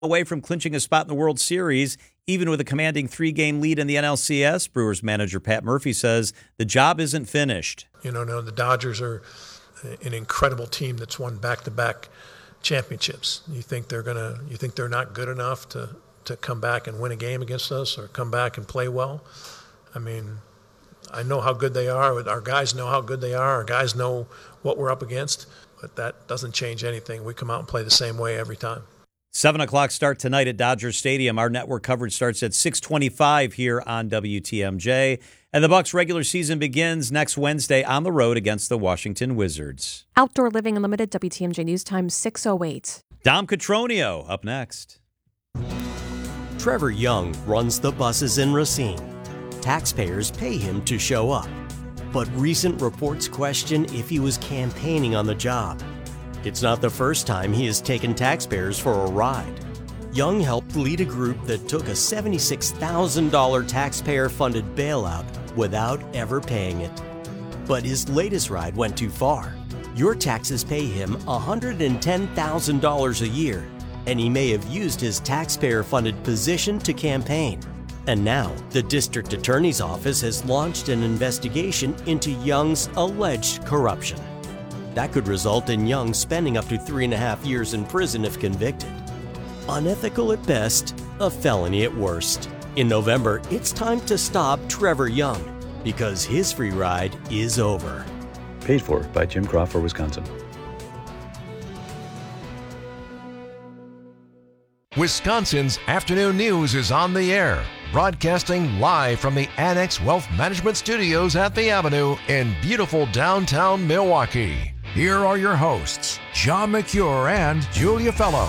away from clinching a spot in the World Series, even with a commanding 3-game lead in the NLCS. Brewers manager Pat Murphy says the job isn't finished. No, the Dodgers are an incredible team that's won back-to-back championships. You think they're not good enough to come back and win a game against us or come back and play well? I mean, I know how good they are. Our guys know how good they are. Our guys know what we're up against, but that doesn't change anything. We come out and play the same way every time. 7 o'clock start tonight at Dodger Stadium. Our network coverage starts at 6:25 here on WTMJ. And the Bucs' regular season begins next Wednesday on the road against the Washington Wizards. Outdoor Living Unlimited, WTMJ News Time, 6:08. Dom Cotroneo up next. Trevor Young runs the buses in Racine. Taxpayers pay him to show up. But recent reports question if he was campaigning on the job. It's not the first time he has taken taxpayers for a ride. Young helped lead a group that took a $76,000 taxpayer-funded bailout without ever paying it. But his latest ride went too far. Your taxes pay him $110,000 a year, and he may have used his taxpayer-funded position to campaign. And now, the district attorney's office has launched an investigation into Young's alleged corruption. That could result in Young spending up to 3.5 years in prison if convicted. Unethical at best, a felony at worst. In November, it's time to stop Trevor Young, because his free ride is over. Paid for by Jim Crawford, Wisconsin. Wisconsin's afternoon news is on the air, broadcasting live from the Annex Wealth Management Studios at the Avenue in beautiful downtown Milwaukee. Here are your hosts, John McCure and Julia Fellow.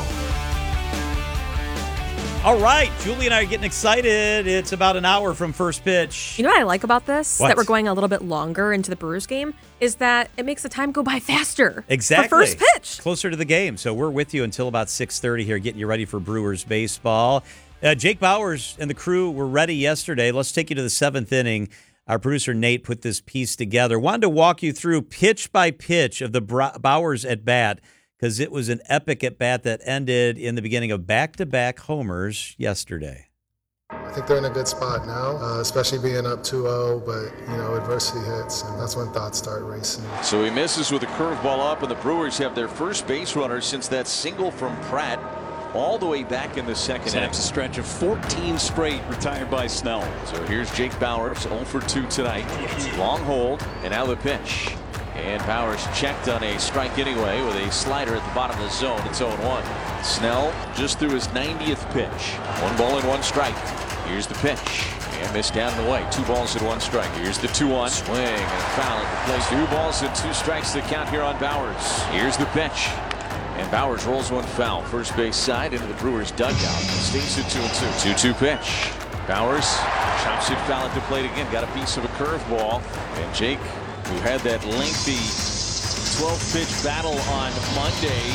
All right, Julie and I are getting excited. It's about an hour from first pitch. You know what I like about this? What? That we're going a little bit longer into the Brewers game is that it makes the time go by faster. Exactly. For first pitch. Closer to the game. So we're with you until about 6:30 here, getting you ready for Brewers baseball. Jake Bowers and the crew were ready yesterday. Let's take you to the 7th inning. Our producer Nate put this piece together. Wanted to walk you through pitch by pitch of the Bowers at bat, because it was an epic at bat that ended in the beginning of back-to-back homers yesterday. I think they're in a good spot now, especially being up 2-0, but, adversity hits, and that's when thoughts start racing. So he misses with a curveball up, and the Brewers have their first base runner since that single from Pratt all the way back in the second inning. It's a stretch of 14 straight retired by Snell. So here's Jake Bowers, 0 for 2 tonight. Long hold, and now the pitch. And Bowers checked on a strike anyway with a slider at the bottom of the zone. It's 0-1. Snell just threw his 90th pitch. 1 ball and 1 strike. Here's the pitch. And missed down and away. 2 balls and 1 strike. Here's the 2-1. Swing and foul at the plate. 2 balls and 2 strikes to count here on Bowers. Here's the pitch. And Bowers rolls 1 foul. First base side into the Brewers dugout. Stays at 2-2. 2-2 pitch. Bowers chops it foul at the plate again. Got a piece of a curveball. And Jake, who had that lengthy 12-pitch battle on Monday,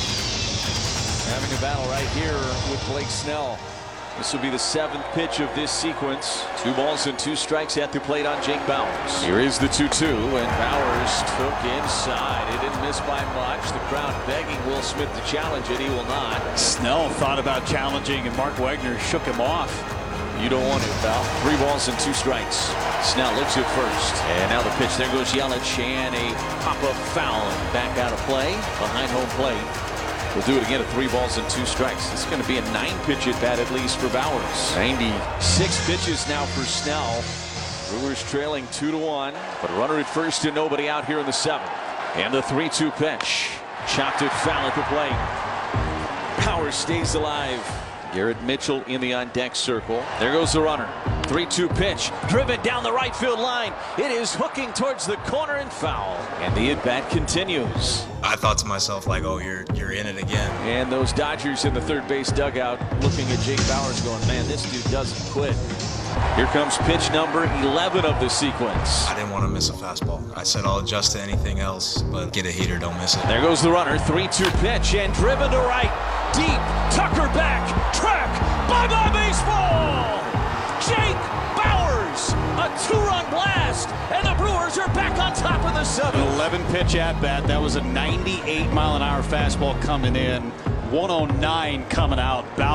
having a battle right here with Blake Snell. This will be the 7th pitch of this sequence. 2 balls and 2 strikes at the plate on Jake Bowers. Here is the 2-2, and Bowers took inside. It didn't miss by much. The crowd begging Will Smith to challenge it. He will not. Snell thought about challenging, and Mark Wagner shook him off. You don't want it, pal. 3 balls and 2 strikes. Snell lifts it first. And now the pitch. There goes Yelich, and a pop-up foul. Back out of play. Behind home plate. We'll do it again at 3 balls and 2 strikes. This is going to be a 9-pitch at bat at least for Bowers. 96 pitches now for Snell. Brewers trailing 2-1. But a runner at first and nobody out here in the 7th. And the 3-2 pitch. Chopped it foul at the plate. Bowers stays alive. Garrett Mitchell in the on-deck circle. There goes the runner. 3-2 pitch. Driven down the right field line. It is hooking towards the corner and foul. And the at-bat continues. I thought to myself, you're in it again. And those Dodgers in the third base dugout looking at Jake Bowers going, man, this dude doesn't quit. Here comes pitch number 11 of the sequence. I didn't want to miss a fastball. I said I'll adjust to anything else, but get a heater, don't miss it. There goes the runner. 3-2 pitch and driven to right. Deep. Tucker back. Track. Bye-bye baseball. Jake Bowers. A 2-run blast. And the Brewers are back on top of the 7th. An 11-pitch at-bat. That was a 98-mile-an-hour fastball coming in. 109 coming out.